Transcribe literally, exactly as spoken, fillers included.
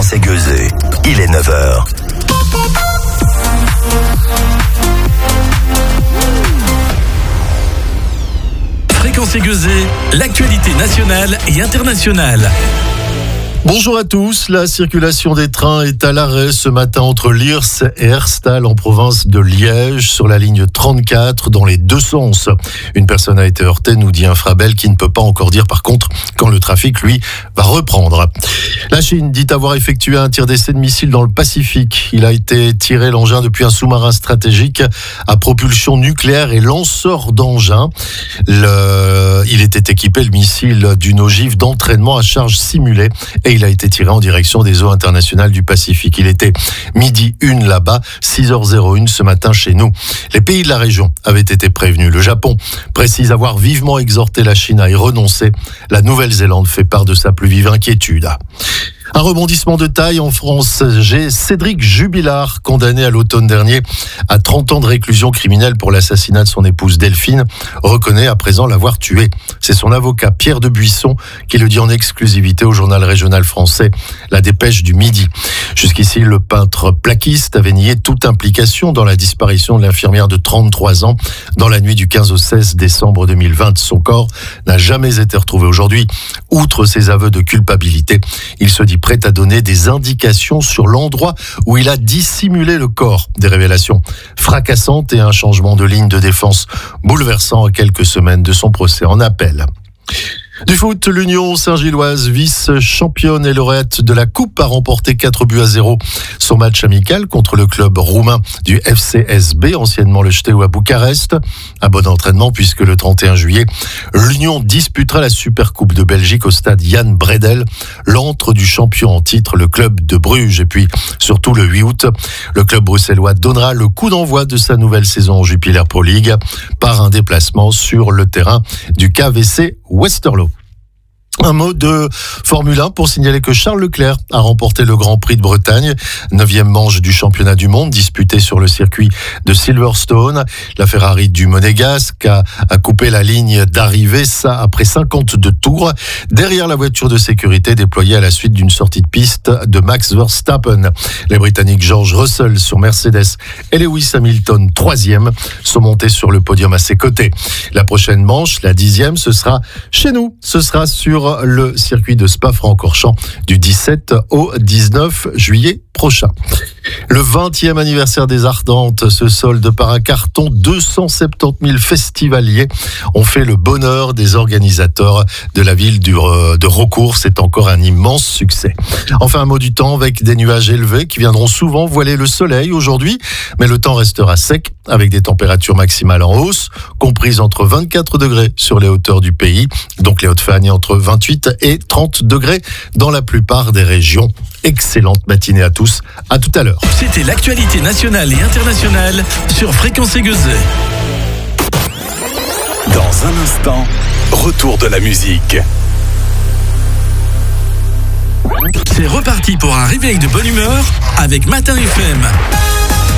Fréquence Aiguisée, il est neuf heures. Fréquence Aiguisée, l'actualité nationale et internationale. Bonjour à tous, la circulation des trains est à l'arrêt ce matin entre Liers et Herstal en province de Liège sur la ligne trente-quatre dans les deux sens. Une personne a été heurtée, nous dit Infrabel, qui ne peut pas encore dire par contre quand le trafic, lui, va reprendre. La Chine dit avoir effectué un tir d'essai de missile dans le Pacifique. Il a été tiré l'engin depuis un sous-marin stratégique à propulsion nucléaire et lanceur d'engins. Le... Il était équipé, le missile, d'une ogive d'entraînement à charge simulée et il a été tiré en direction des eaux internationales du Pacifique. Il était midi une là-bas, six heures zéro une ce matin chez nous. Les pays de la région avaient été prévenus. Le Japon précise avoir vivement exhorté la Chine à y renoncer. La Nouvelle-Zélande fait part de sa plus vive inquiétude. Un rebondissement de taille en France. J'ai Cédric Jubilard, condamné à l'automne dernier à trente ans de réclusion criminelle pour l'assassinat de son épouse Delphine, reconnaît à présent l'avoir tué. C'est son avocat Pierre de Buisson qui le dit en exclusivité au journal régional français La Dépêche du Midi. Jusqu'ici, le peintre plaquiste avait nié toute implication dans la disparition de l'infirmière de trente-trois ans dans la nuit du quinze au seize décembre deux mille vingt. Son corps n'a jamais été retrouvé. Aujourd'hui, outre ses aveux de culpabilité, il se dit prêt à donner des indications sur l'endroit où il a dissimulé le corps. Des révélations fracassantes et un changement de ligne de défense bouleversant à quelques semaines de son procès en appel. Du foot, l'Union Saint-Gilloise, vice-championne et lauréate de la Coupe, a remporté quatre buts à zéro son match amical contre le club roumain du F C S B, anciennement le Steaua Bucarest. Un bon entraînement puisque le trente et un juillet, l'Union disputera la Supercoupe de Belgique au stade Jan Bredel, l'antre du champion en titre, le club de Bruges. Et puis, surtout le huit août, le club bruxellois donnera le coup d'envoi de sa nouvelle saison en Jupiler Pro League par un déplacement sur le terrain du K V C Westerlo. Un mot de Formule un pour signaler que Charles Leclerc a remporté le Grand Prix de Bretagne, neuvième manche du championnat du monde disputé sur le circuit de Silverstone. La Ferrari du Monégasque a, a coupé la ligne d'arrivée, ça après cinquante-deux tours, derrière la voiture de sécurité déployée à la suite d'une sortie de piste de Max Verstappen. Les Britanniques George Russell sur Mercedes et Lewis Hamilton, troisième, sont montés sur le podium à ses côtés. La prochaine manche, la dixième, ce sera chez nous, ce sera sur le circuit de Spa-Francorchamps du dix-sept au dix-neuf juillet prochain. Le vingtième anniversaire des Ardentes se solde par un carton. deux cent soixante-dix mille festivaliers ont fait le bonheur des organisateurs de la ville de Raucourt. C'est encore un immense succès. Enfin, un mot du temps avec des nuages élevés qui viendront souvent voiler le soleil aujourd'hui, mais le temps restera sec avec des températures maximales en hausse, comprises entre vingt-quatre degrés sur les hauteurs du pays, donc les Hautes-Fagnes entre vingt-huit et trente degrés dans la plupart des régions. Excellente matinée à tous, à tout à l'heure. C'était l'actualité nationale et internationale sur Fréquence Aiguisée. Dans un instant, retour de la musique. C'est reparti pour un réveil de bonne humeur avec Matin F M.